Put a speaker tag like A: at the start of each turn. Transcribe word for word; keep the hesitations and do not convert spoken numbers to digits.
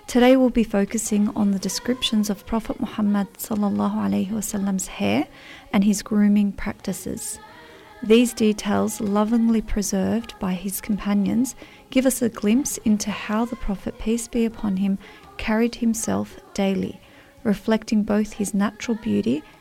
A: Today we'll be focusing on the descriptions of Prophet Muhammad sallallahu alaihi wasallam's hair and his grooming practices. These details, lovingly preserved by his companions, give us a glimpse into how the Prophet, peace be upon him, carried himself daily, reflecting both his natural beauty